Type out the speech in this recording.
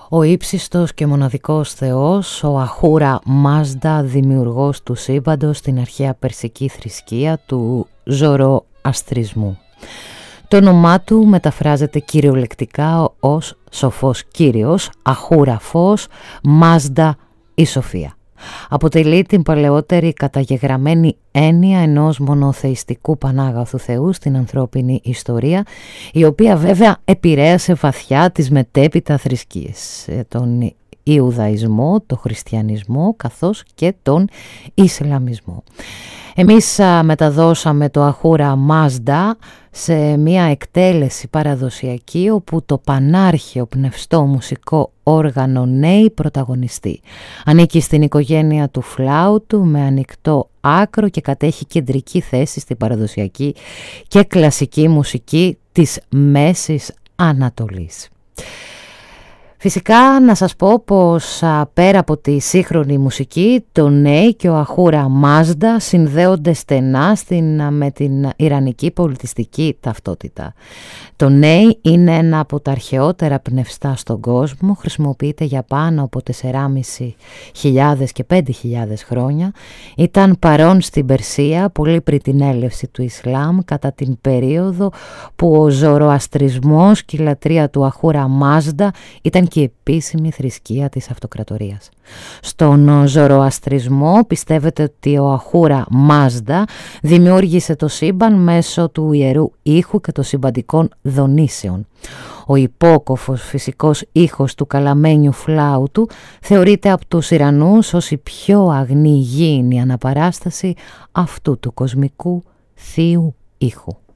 Ο ύψιστος και μοναδικός θεός, ο Αχούρα Μάζντα, δημιουργός του σύμπαντος στην αρχαία περσική θρησκεία του Ζωροαστρισμού. Το όνομά του μεταφράζεται κυριολεκτικά ως σοφός κύριος, Αχούρα φως, Μάζντα η σοφία. Αποτελεί την παλαιότερη καταγεγραμμένη έννοια ενός μονοθεϊστικού πανάγαθου θεού στην ανθρώπινη ιστορία, η οποία βέβαια επηρέασε βαθιά τις μετέπειτα θρησκείες, τον Ιουδαϊσμό, τον Χριστιανισμό καθώς και τον Ισλαμισμό. Εμείς μεταδώσαμε το Αχούρα Μάζντα σε μια εκτέλεση παραδοσιακή όπου το πανάρχαιο πνευστό μουσικό όργανο νέη πρωταγωνιστή. Ανήκει στην οικογένεια του φλάουτου με ανοιχτό άκρο και κατέχει κεντρική θέση στην παραδοσιακή και κλασική μουσική της Μέσης Ανατολής. Φυσικά να σας πω πως πέρα από τη σύγχρονη μουσική, το νέι και ο Αχούρα Μάζντα συνδέονται στενά με την ιρανική πολιτιστική ταυτότητα. Το νέι είναι ένα από τα αρχαιότερα πνευστά στον κόσμο, χρησιμοποιείται για πάνω από 4.500 και 5.000 χρόνια. Ήταν παρόν στην Περσία πολύ πριν την έλευση του Ισλάμ, κατά την περίοδο που ο Ζωροαστρισμός και η λατρεία του Αχούρα Μάζντα ήταν και η επίσημη θρησκεία της αυτοκρατορίας. Στον Ζωροαστρισμό πιστεύετε ότι ο Αχούρα Μάζντα δημιούργησε το σύμπαν μέσω του ιερού ήχου και των συμπαντικών δονήσεων. Ο υπόκοφος φυσικός ήχος του καλαμένιου φλάουτου θεωρείται από τους Ιρανούς ως η πιο αγνή γήινη αναπαράσταση αυτού του κοσμικού θείου ήχου.